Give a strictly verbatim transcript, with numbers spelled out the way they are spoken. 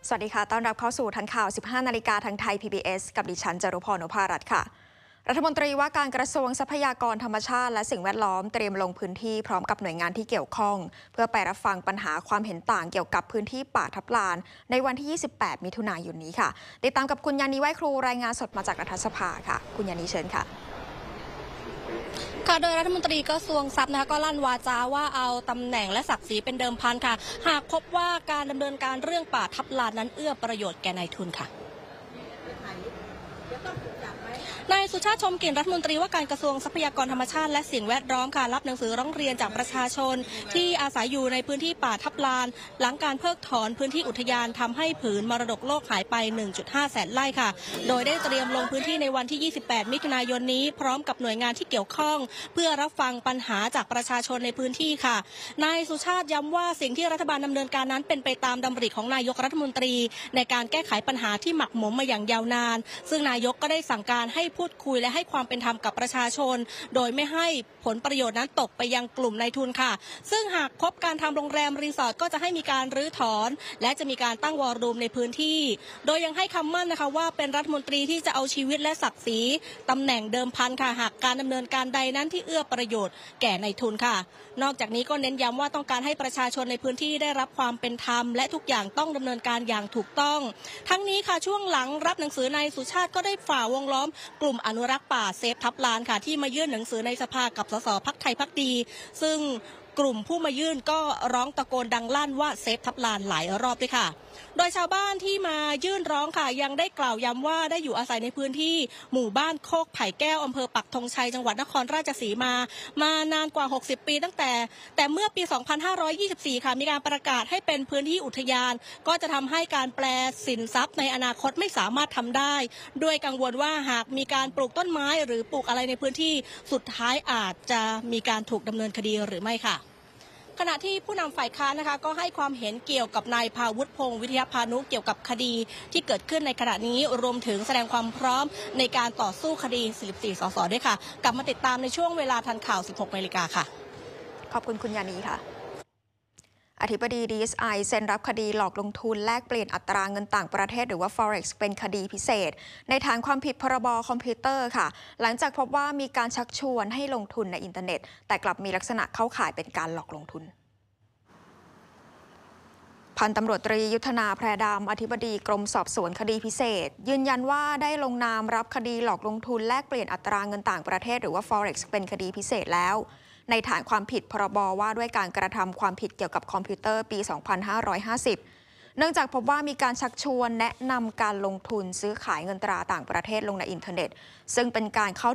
สวัสดีค่ะต้อนรับเข้าสู่ทันข่าว สิบห้า นาฬิกาทางไทย พี บี เอส กับดิฉันจารุพร นพรัตน์ค่ะรัฐมนตรีว่าการกระทรวงทรัพยากรธรรมชาติและสิ่งแวดล้อมเตรียมลงพื้นที่พร้อมกับหน่วยงานที่เกี่ยวข้องเพื่อไปรับฟังปัญหาความเห็นต่างเกี่ยวกับพื้นที่ป่าทับลานในวันที่ ยี่สิบแปด มิถุนายนนี้ค่ะติดตามกับคุณยานีไหว้ครูรายงานสดมาจากรัฐสภาค่ะคุณยานีเชิญค่ะค่ะโดยรัฐมนตรีกระทรวงทรัพย์นะคะก็ลั่นวาจาว่าเอาตำแหน่งและศักดิ์ศรีเป็นเดิมพันค่ะหากพบว่าการดำเนินการเรื่องป่าทับลานนั้นเอื้อประโยชน์แก่นายทุนค่ะนายสุชาติชมกลิ่นรัฐมนตรีว่าการกระทรวงทรัพยากรธรรมชาติและสิ่งแวดล้อมค่ะรับหนังสือร้องเรียนจากประชาชนที่อาศัยอยู่ในพื้นที่ป่าทับลานหลังการเพิกถอนพื้นที่อุทยานทำให้ผืนมรดกโลกหายไป หนึ่งจุดห้า แสนไร่ค่ะโดยได้เตรียมลงพื้นที่ในวันที่ ยี่สิบแปด มิถุนายนนี้พร้อมกับหน่วยงานที่เกี่ยวข้องเพื่อรับฟังปัญหาจากประชาชนในพื้นที่ค่ะนายสุชาติย้ำว่าสิ่งที่รัฐบาลดำเนินการนั้นเป็นไปตามดำริของนายกรัฐมนตรีในการแก้ไขปัญหาที่หมักหมมมาอย่างยาวนานซึ่งนายกก็ได้สั่งการให้พูดคุยและให้ความเป็นธรรมกับประชาชนโดยไม่ให้ผลประโยชน์นั้นตกไปยังกลุ่มนายทุนค่ะซึ่งหากพบการทำโรงแรมรีสอร์ทก็จะให้มีการรื้อถอนและจะมีการตั้งวอลลุ่มในพื้นที่โดยยังให้คำมั่นนะคะว่าเป็นรัฐมนตรีที่จะเอาชีวิตและศักดิ์ศรีตำแหน่งเดิมพันค่ะหากการดำเนินการใดนั้นที่เอื้อประโยชน์แก่นายทุนค่ะนอกจากนี้ก็เน้นย้ำว่าต้องการให้ประชาชนในพื้นที่ได้รับความเป็นธรรมและทุกอย่างต้องดำเนินการอย่างถูกต้องทั้งนี้ค่ะช่วงหลังรับหนังสือนายสุชาติก็ได้ฝ่าวงล้อมกลุ่มอนุรักษ์ป่าเซฟทับลานค่ะที่มายื่นหนังสือในสภากับสสพรรคไทยพรรคดีซึ่งกลุ่มผู้มายื่นก็ร้องตะโกนดังลั่นว่าเซฟทับลานหลายรอบด้วยค่ะโดยชาวบ้านที่มายื่นร้องค่ะยังได้กล่าวย้ำว่าได้อยู่อาศัยในพื้นที่หมู่บ้านโคกไผ่แก้วอำเภอปักธงชัยจังหวัดนครราชสีมามานานกว่าหกสิบปีตั้งแต่แต่เมื่อปีสองพันห้าร้อยยี่สิบสี่ค่ะมีการประกาศให้เป็นพื้นที่อุทยานก็จะทำให้การแปลสินทรัพย์ในอนาคตไม่สามารถทำได้ด้วยกังวลว่าหากมีการปลูกต้นไม้หรือปลูกอะไรในพื้นที่สุดท้ายอาจจะมีการถูกดำเนินคดีหรือไม่ค่ะขณะที่ผู้นำฝ่ายค้านนะคะก็ให้ความเห็นเกี่ยวกับนายภาวุฒิพงศ์วิทยาพานุเกี่ยวกับคดีที่เกิดขึ้นในขณะนี้รวมถึงแสดงความพร้อมในการต่อสู้คดีสี่สิบสี่สสด้วยค่ะกลับมาติดตามในช่วงเวลาทันข่าว สิบหก นาฬิกาค่ะขอบคุณคุณยานีค่ะอธิบดี ดี เอส ไอ เซ็นรับคดีหลอกลงทุนแลกเปลี่ยนอัตราเงินต่างประเทศหรือว่า Forex เป็นคดีพิเศษในฐานความผิดพรบคอมพิวเตอร์ค่ะหลังจากพบว่ามีการชักชวนให้ลงทุนในอินเทอร์เน็ตแต่กลับมีลักษณะเข้าข่ายเป็นการหลอกลงทุนพันตำรวจตรียุทธนาแพรดำอธิบดีกรมสอบสวนคดีพิเศษยืนยันว่าได้ลงนามรับคดีหลอกลงทุนแลกเปลี่ยนอัตราเงินต่างประเทศหรือว่า Forex เป็นคดีพิเศษแล้วในฐานความผิดพรบว่าด้วยการกระทำความผิดเกี่ยวกับคอมพิวเตอร์ปี สองพันห้าร้อยห้าสิบ เนื่องจากพบว่ามีการชักชวนแนะนำการลงทุนซื้อขายเงินตราต่างประเทศลงในอินเทอร์เน็ตซึ่งเป็นการเข้า